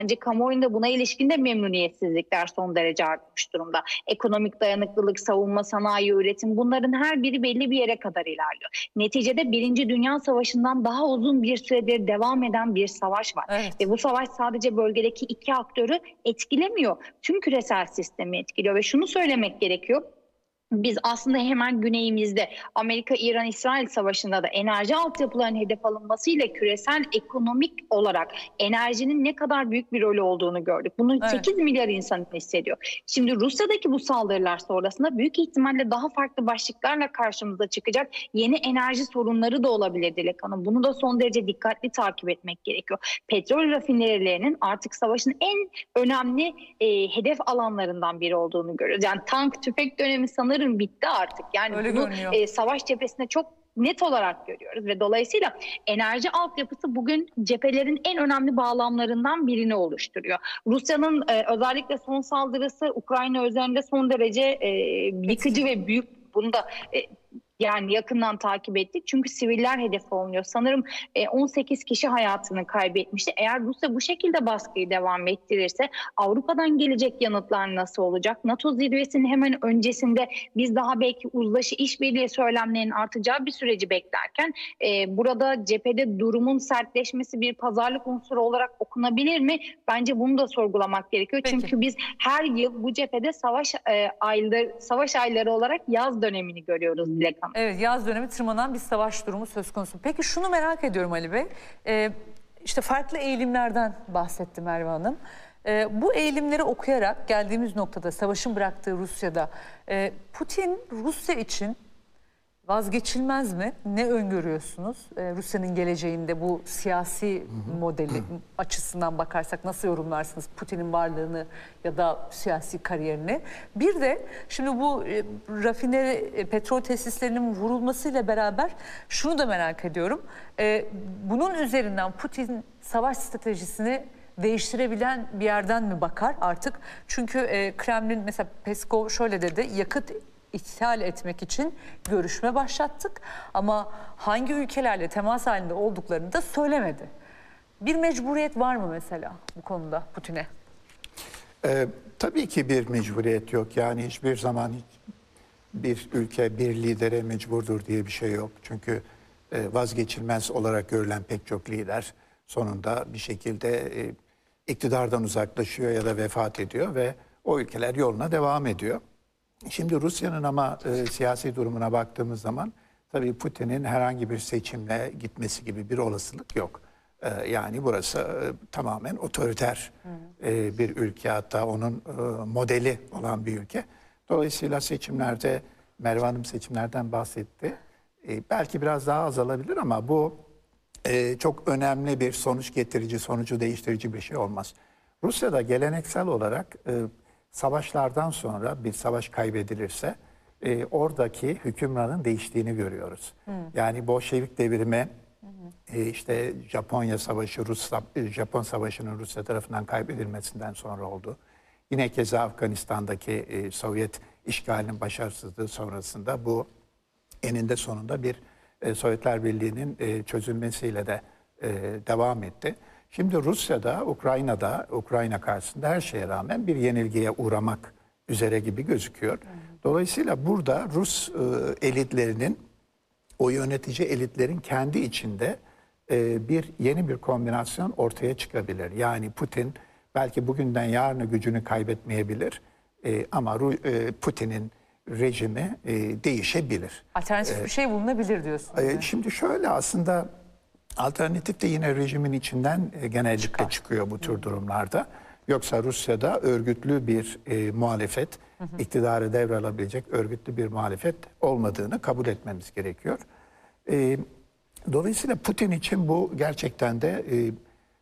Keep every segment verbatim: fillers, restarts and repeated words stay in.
Bence kamuoyunda buna ilişkin de memnuniyetsizlikler son derece artmış durumda. Ekonomik dayanıklılık, savunma sanayi, üretim, bunların her biri belli bir yere kadar ilerliyor. Neticede Birinci Dünya Savaşı'ndan daha uzun bir süredir devam eden bir savaş var. Evet. Ve bu savaş sadece bölgedeki iki aktörü etkilemiyor. Tüm küresel sistemi etkiliyor ve şunu söylemek gerekiyor. Biz aslında hemen güneyimizde Amerika-İran-İsrail Savaşı'nda da enerji altyapılarının hedef alınmasıyla küresel ekonomik olarak enerjinin ne kadar büyük bir rolü olduğunu gördük. Bunu Evet. sekiz milyar insan hissediyor. Şimdi Rusya'daki bu saldırılar sonrasında büyük ihtimalle daha farklı başlıklarla karşımıza çıkacak yeni enerji sorunları da olabilir Dilek Hanım. Bunu da son derece dikkatli takip etmek gerekiyor. Petrol rafinerilerinin artık savaşın en önemli e, hedef alanlarından biri olduğunu görüyoruz. Yani tank, tüfek dönemi sanırım bitti artık. Yani Öyle bunu görünüyor. e, savaş cephesinde çok net olarak görüyoruz ve dolayısıyla enerji altyapısı bugün cephelerin en önemli bağlamlarından birini oluşturuyor. Rusya'nın e, özellikle son saldırısı Ukrayna üzerinde son derece e, yıkıcı ve büyük. Bunu da e, yani yakından takip ettik. Çünkü siviller hedef olunuyor. Sanırım on sekiz kişi hayatını kaybetmişti. Eğer Rusya bu şekilde baskıyı devam ettirirse Avrupa'dan gelecek yanıtlar nasıl olacak? NATO zirvesinin hemen öncesinde biz daha belki uzlaşı işbirliği söylemlerinin artacağı bir süreci beklerken e, burada cephede durumun sertleşmesi bir pazarlık unsuru olarak okunabilir mi? Bence bunu da sorgulamak gerekiyor. Peki. Çünkü biz her yıl bu cephede savaş e, ayları savaş ayları olarak yaz dönemini görüyoruz Dilek Hanım. Evet, yaz dönemi tırmanan bir savaş durumu söz konusu. Peki şunu merak ediyorum Ali Bey. Ee, işte farklı eğilimlerden bahsetti Merve Hanım. Ee, bu eğilimleri okuyarak geldiğimiz noktada savaşın bıraktığı Rusya'da e, Putin Rusya için vazgeçilmez mi? Ne öngörüyorsunuz? Ee, Rusya'nın geleceğinde bu siyasi modeli açısından bakarsak nasıl yorumlarsınız Putin'in varlığını ya da siyasi kariyerini? Bir de şimdi bu e, rafineri e, petrol tesislerinin vurulmasıyla beraber şunu da merak ediyorum. E, bunun üzerinden Putin savaş stratejisini değiştirebilen bir yerden mi bakar artık? Çünkü e, Kremlin mesela Peskov şöyle dedi, yakıt ithal etmek için görüşme başlattık ama hangi ülkelerle temas halinde olduklarını da söylemedi. Bir mecburiyet var mı mesela bu konuda Putin'e? Ee, tabii ki bir mecburiyet yok. Yani hiçbir zaman hiç bir ülke bir lidere mecburdur diye bir şey yok. Çünkü e, vazgeçilmez olarak görülen pek çok lider sonunda bir şekilde e, iktidardan uzaklaşıyor ya da vefat ediyor ve o ülkeler yoluna devam ediyor. Şimdi Rusya'nın ama e, siyasi durumuna baktığımız zaman tabii Putin'in herhangi bir seçimle gitmesi gibi bir olasılık yok. E, yani burası e, tamamen otoriter e, bir ülke, hatta onun e, modeli olan bir ülke. Dolayısıyla seçimlerde, Merve Hanım seçimlerden bahsetti. E, belki biraz daha azalabilir ama bu e, çok önemli bir sonuç getirici, sonucu değiştirici bir şey olmaz. Rusya'da geleneksel olarak e, savaşlardan sonra bir savaş kaybedilirse e, oradaki hükümranın değiştiğini görüyoruz. Hmm. Yani Bolşevik devrimi, e, işte Japonya Savaşı, Rus, Japon Savaşı'nın Rusya tarafından kaybedilmesinden sonra oldu. Yine keza Afganistan'daki e, Sovyet işgalinin başarısızlığı sonrasında bu eninde sonunda bir e, Sovyetler Birliği'nin e, çözülmesiyle de e, devam etti. Şimdi Rusya'da, Ukrayna'da, Ukrayna karşısında her şeye rağmen bir yenilgiye uğramak üzere gibi gözüküyor. Dolayısıyla burada Rus e, elitlerinin, o yönetici elitlerin kendi içinde e, bir yeni bir kombinasyon ortaya çıkabilir. Yani Putin belki bugünden yarına gücünü kaybetmeyebilir e, ama e, Putin'in rejimi e, değişebilir. Alternatif E, bir şey bulunabilir diyorsunuz. E, Yani. şimdi şöyle aslında... Alternatif de yine rejimin içinden e, genellikle Çıkar. çıkıyor bu tür durumlarda. Yoksa Rusya'da örgütlü bir e, muhalefet, hı hı. iktidarı devralabilecek örgütlü bir muhalefet olmadığını kabul etmemiz gerekiyor. E, dolayısıyla Putin için bu gerçekten de e,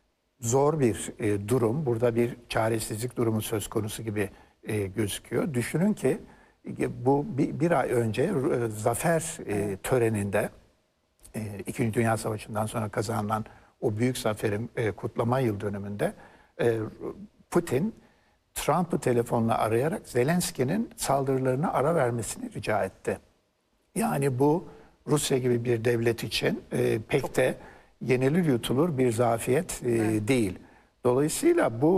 zor bir e, durum. Burada bir çaresizlik durumu söz konusu gibi e, gözüküyor. Düşünün ki e, bu bir, bir ay önce e, zafer e, töreninde, İkinci Dünya Savaşı'ndan sonra kazanılan o büyük zaferin e, kutlama yıl dönümünde e, Putin Trump'ı telefonla arayarak Zelenski'nin saldırılarına ara vermesini rica etti. Yani bu Rusya gibi bir devlet için e, pek de yenilir yutulur bir zafiyet e, değil. Dolayısıyla bu